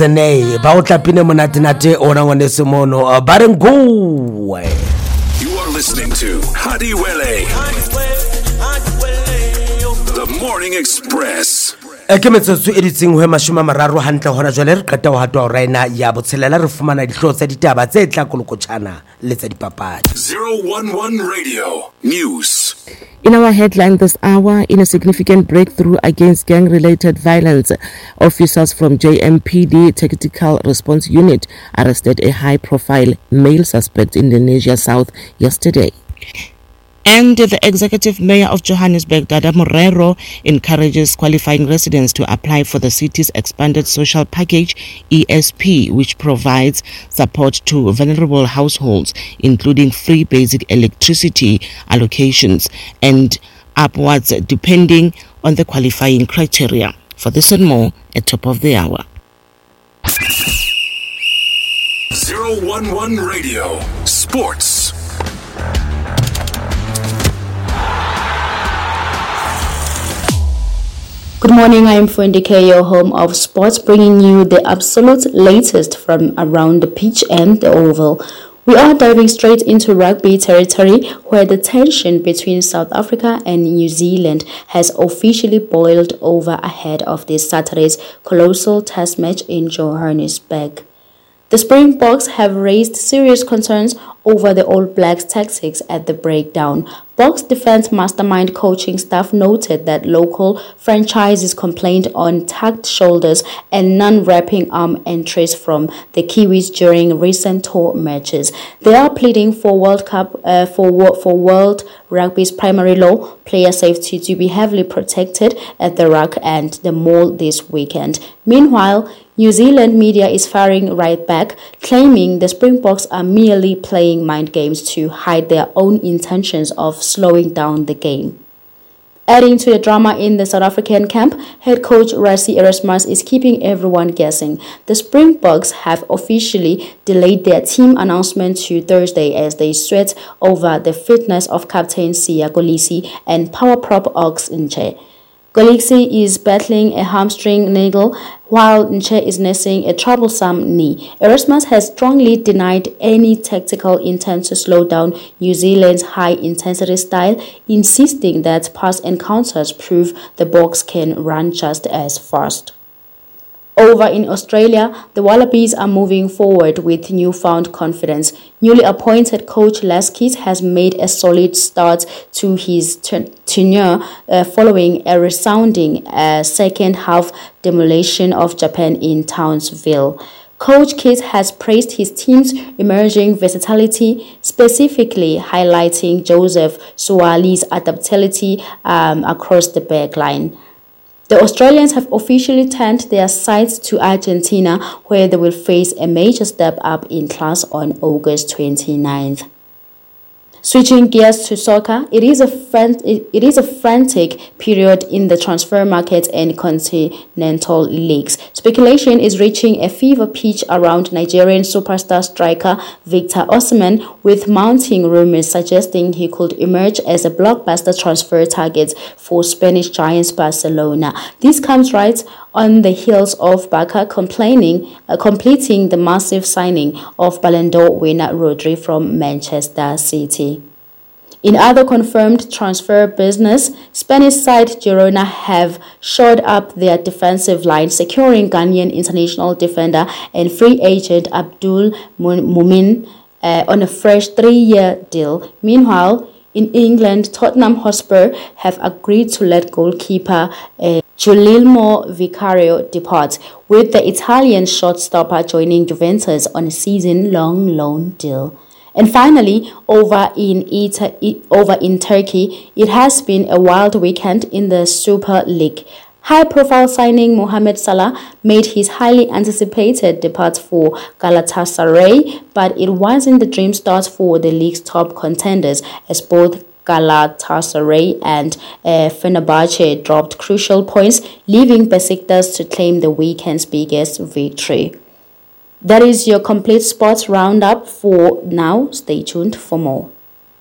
Nei ba o tlapine monatenate ona ngwane semono ba reng go. You are listening to Hadiwele, the Morning Express. Ke metsotso e ditseng ho mashoma mararo hantle hona jwale re qeta ho hatwa raina ya botshelela re fumana dihlo tsa ditaba tse tla kolokotshana le tsa dipapadi. 011 Radio News. In our headline this hour, in a significant breakthrough against gang-related violence, officers from JMPD Tactical Response Unit arrested a high-profile male suspect in Lenasia South yesterday. And the Executive Mayor of Johannesburg, Dada Morero, encourages qualifying residents to apply for the city's expanded social package, ESP, which provides support to vulnerable households, including free basic electricity allocations and upwards depending on the qualifying criteria. For this and more, at top of the hour. 011 Radio Sports. Good morning, I am Fuendike, your home of sports, bringing you the absolute latest from around the pitch and the oval. We are diving straight into rugby territory, where the tension between South Africa and New Zealand has officially boiled over ahead of this Saturday's colossal test match in Johannesburg. The Springboks have raised serious concerns over the All Blacks' tactics at the breakdown. Boks defense mastermind coaching staff noted that local franchises complained on tucked shoulders and non-wrapping arm entries from the Kiwis during recent tour matches. They are pleading for World Cup for World Rugby's primary law, player safety, to be heavily protected at the Ruck and the Mall this weekend. Meanwhile, New Zealand media is firing right back, claiming the Springboks are merely playing mind games to hide their own intentions of slowing down the game. Adding to the drama in the South African camp, head coach Rassie Erasmus is keeping everyone guessing. The Springboks have officially delayed their team announcement to Thursday as they sweat over the fitness of captain Siya Kolisi and power prop Ox Nche. Kolisi is battling a hamstring niggle, while Nche is nursing a troublesome knee. Erasmus has strongly denied any tactical intent to slow down New Zealand's high-intensity style, insisting that past encounters prove the Boks can run just as fast. Over in Australia, the Wallabies are moving forward with newfound confidence. Newly appointed coach Les Keys has made a solid start to his tenure following a resounding second-half demolition of Japan in Townsville. Coach Keys has praised his team's emerging versatility, specifically highlighting Joseph Suwali's adaptability across the backline. The Australians have officially turned their sights to Argentina, where they will face a major step up in class on August 29th. Switching gears to soccer, it is a frantic period in the transfer market and continental leagues. Speculation is reaching a fever pitch around Nigerian superstar striker Victor Osimhen, with mounting rumors suggesting he could emerge as a blockbuster transfer target for Spanish giants Barcelona. This comes right on the heels of Barca completing the massive signing of Ballon d'Or winner Rodri from Manchester City. In other confirmed transfer business, Spanish side Girona have shored up their defensive line, securing Ghanaian international defender and free agent Abdul Mumin on a fresh 3-year deal. Meanwhile, in England, Tottenham Hotspur have agreed to let goalkeeper Giuliano Vicario depart, with the Italian shortstopper joining Juventus on a season-long loan deal. And finally, over in Turkey, it has been a wild weekend in the Super League. High-profile signing Mohamed Salah made his highly anticipated depart for Galatasaray, but it wasn't the dream start for the league's top contenders, as both Galatasaray and Fenerbahce dropped crucial points, leaving Besiktas to claim the weekend's biggest victory. That is your complete sports roundup for now. Stay tuned for more.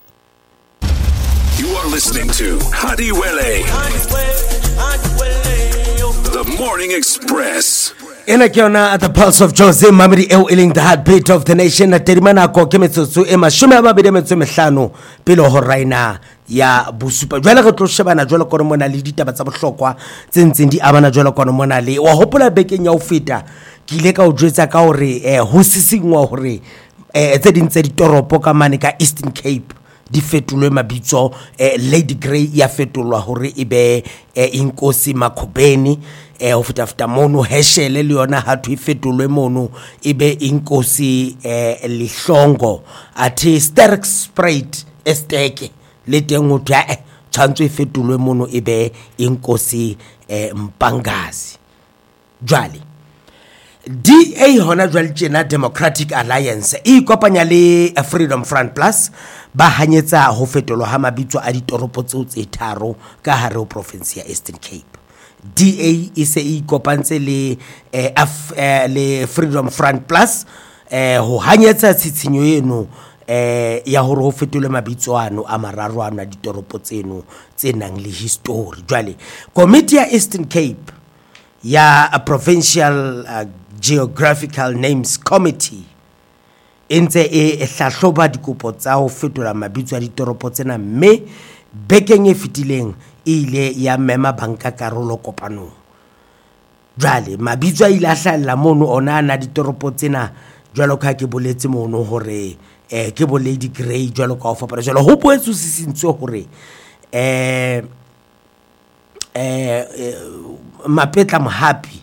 You are listening to Hadiwele, the Morning Express. ena ke yona the pulse of Jose Mamadi eo e leng the heartbeat of the nation. Terimanako ke metsotso e 25 pele ho raina ya bosupa. Jwale re tlo shebana jwale ko mona le ditaba tsa bohlokwa tse ntseng di abana jwale ko mona le wa hopola bekeng ya ho feta ke ile ka o jwetsa ka hore ho sisingwa hore tse ding tse ditoropo ka mane ka Eastern Cape di fetolwe mabitso. Lady Grey ya fetolwa hore ebe Inkosi Makhubeni. Ho feta mono Heshele le yona ha thu fetolwe mono ebe Inkosi Lihlongo. Athi Sterk Sprite esteke le teng ho twa tshwantswe fetolwe mono ebe Inkosi Mpangazi. Jwale DA hona jwale tjena Democratic Alliance e kopanya le Freedom Front Plus ba hanyetsa ho fetolwa ha mabitso a ditoropo tseo tse tharo ka hare ho province ya Eastern Cape. DA e se e kopantse le Freedom Front Plus ho hanyetsa tshitshinyo eno ya hore ho fetolwe mabitso ano a mararo ana ditoropo tseno tse nang le history. Jwale committee ya Eastern Cape ya Provincial Geographical Names Committee entse e hlahloba dikopo tsa ho fetola mabitso a ditoropo tsena, mme bekeng e fetileng ile ya mema banka karolo kopanong. Jwale mabitso a ile a hlalla mono ona na ditoropo tsena jwalo ka ke boletse mono hore ke bo Lady Grey jwalo ka ho fapana. Jwale ho boetse sisintse hore Mapetla Mohapi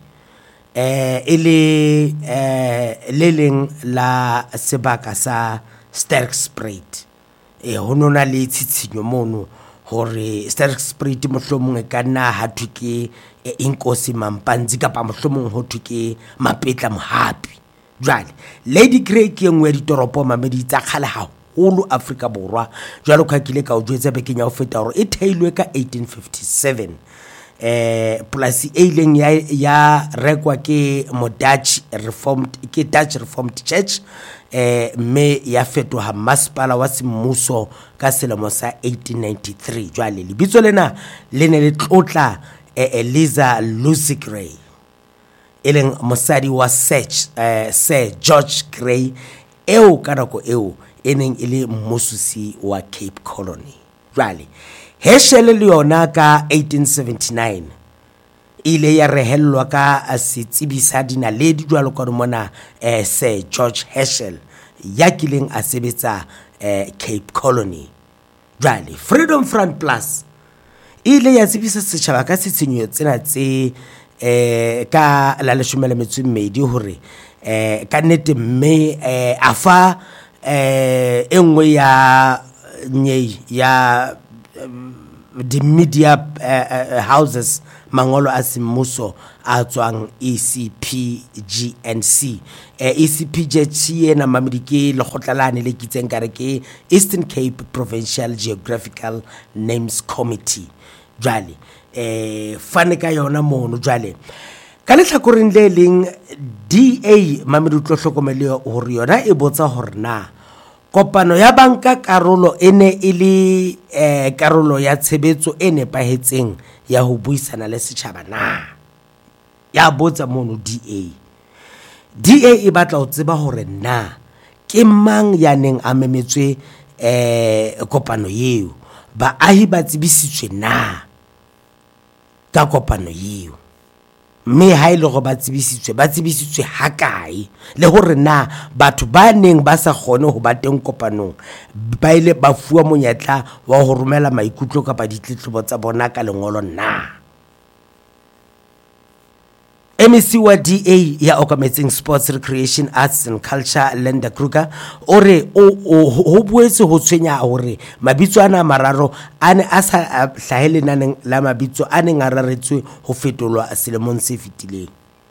le leng la sebaka sa Sterk Sprite ho nona le tshitshinyo mono hore Sterk Sprite mohlomong e ka nna ha thwe ke Inkosi Mampanzi kapa mohlomong ho thwe ke Mapetla Mohapi. Jwale Lady Grey ke engwe ditoropo mamedi tsa khale haholo Afrika Borwa jwalo ka kile ka o jwetsa bekeng ya ho feta hore e theilwe ka 1857 plus e ileng ya rekwa ke Dutch Reformed Church me ya fetoha masepala wa semmuso ka selemo sa 1893. Jwale lebitso lena le ne le tlotla Eliza Lucy Grey e leng mosadi wa Sir George Grey eo ka nako eo e neng e le mmususi wa Cape Colony. Jwale Heshele le yona ka 1879 ile ya rehellwa ka setsibisa dinaledi jwalo ka mona Sir George Herschel ya kileng a sebetsa Cape Colony. Jwale Freedom Front Plus ile ya tsebisa setjhaba ka setshinyo tsena tse ka la 12 hore ka nnete mme afa engwe ya nyei ya the media houses mangolo a semmuso a tswang ECPGNC. ECPGNC ena mamedi ke lekgotlane le kitseng kare ke Eastern Cape Provincial Geographical Names Committee. Jwale fane ka yona mono. Jwale ka lehlakoreng le leng DA mamedi tlo hlokomele hore yona e botsa hore na kopano ya banka karolo ene ile karolo ya tshebetso e nepahetseng ya ho buisana le setjhaba na. Ya botsa mono DA e batla ho tseba hore na ke mang ya neng a memetswe kopano eo, baahi ba tsebisitswe na ka kopano eo, mme ha ile go ba tsebisitswe hakae, le hore na batho ba neng ba sa kgone ho ba teng kopanong ba ile ba fuwa monyetla wa ho romela maikutlo kapa ditletlebo tsa bona ka lengolo na. MEC wa DA ya okametseng Sports, Recreation, Arts and Culture Linda Kruger ore ho boetse ho tshwenya hore mabitso ana mararo ane a sa hlahele naneng la mabitso ane ngararetswe ho fetolwa selemong se fetileng.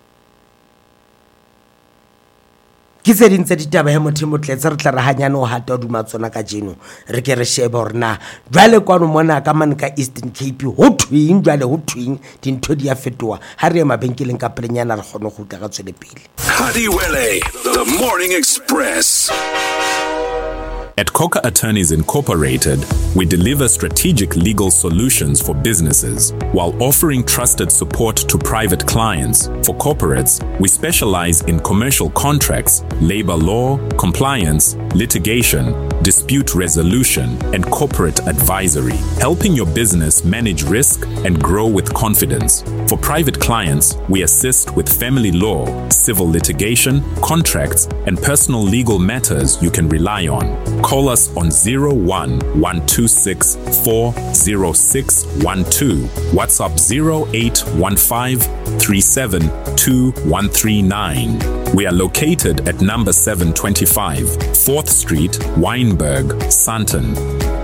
Ke tse ding tse ditaba he motho motletse re tla re hanyane ho hata duma tsona ka jeno re ke re shebe hore na jwale kwano mona ka man ka Eastern Cape ho twing jwale ho twing dintho di a fetoha ha re mabenkeleng ka pelenyana re kgone go tla ka tswele pele. Hadiwele, the Morning Express. At Coca Attorneys Incorporated, we deliver strategic legal solutions for businesses while offering trusted support to private clients. For corporates, we specialize in commercial contracts, labor law, compliance, litigation, dispute resolution, and corporate advisory, helping your business manage risk and grow with confidence. For private clients, we assist with family law, civil litigation, contracts, and personal legal matters you can rely on. Call us on 01-126 406 12, WhatsApp 0815 37 2139. We are located at number 725, 4th Street, Wynberg, Sandton.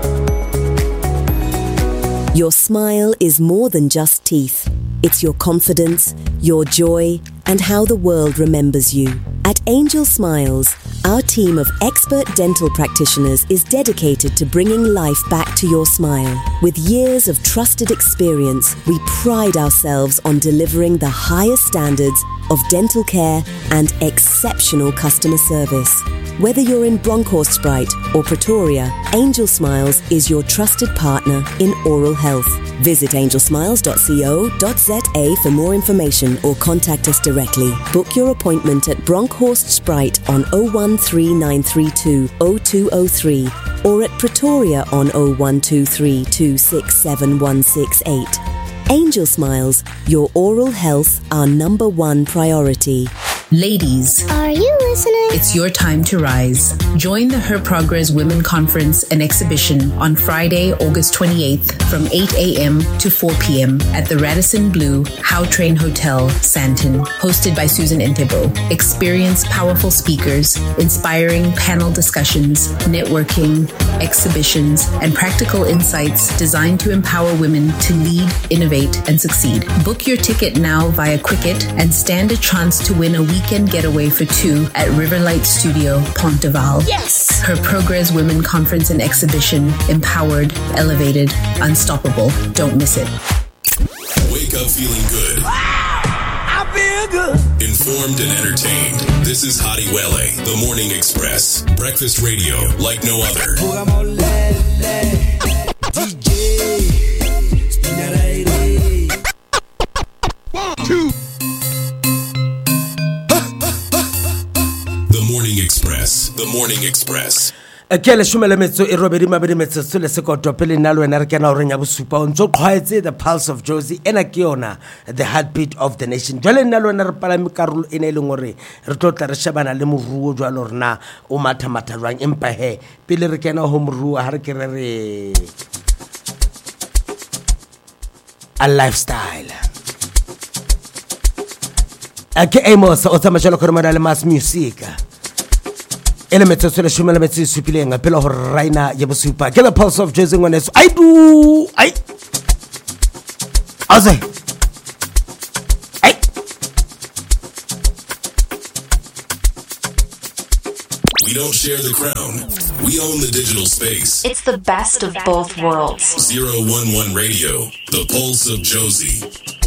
Your smile is more than just teeth. It's your confidence, your joy, and how the world remembers you. At Angel Smiles, our team of expert dental practitioners is dedicated to bringing life back to your smile. With years of trusted experience, we pride ourselves on delivering the highest standards of dental care and exceptional customer service. Whether you're in Bronkhorstspruit or Pretoria, Angel Smiles is your trusted partner in oral health. Visit angelsmiles.co.za for more information or contact us directly. Book your appointment at Bronkhorstspruit on 013932 0203 or at Pretoria on 0123 267 168. Angel Smiles, your oral health, our number one priority. Ladies, are you listening? It's your time to rise. Join the Her Progress Women Conference and Exhibition on Friday, August 28th from 8 a.m. to 4 p.m. at the Radisson Blu Howtrain Hotel, Sandton, hosted by Susan Entebo. Experience powerful speakers, inspiring panel discussions, networking, exhibitions, and practical insights designed to empower women to lead, innovate, and succeed. Book your ticket now via Quicket and stand a chance to win a weekend getaway for two at Riverlight Studio, Ponteval. Yes! Her Progress Women Conference and Exhibition. Empowered, elevated, unstoppable. Don't miss it. Wake up feeling good. I feel good. Informed and entertained. This is Hadi Wele, The Morning Express. Breakfast radio like no other. One, two. The Morning Express. The Morning Express. Ke le shumele metso e robedi mabedi metsotso le sekoto pele nna le wena re kena o reng ya bosupa o ntso qhwaetse the pulse of Josie ena ke yona the heartbeat of the nation. Jwale nna le wena re palame karolo ene le ngore re tlotla re shebana le moruo jwalo rena o matha jwang empa he pele re kena ho moruo ha re ke re a lifestyle. Ke Amos o tsama jalo gore le mass music. Ele metsotso le shumela metsi supileng pela ho raina ya bosupa ke the pulse of Josie ngwaneso I Aze We don't share the crown. We own the digital space. It's the best of both worlds. 011 Radio, the pulse of Josie.